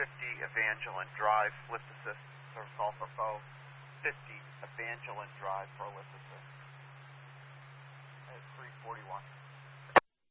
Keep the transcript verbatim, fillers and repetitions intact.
fifty Evangeline Drive, lift assist, service call for Bo. fifty Evangeline Drive for lift assist. At three forty-one.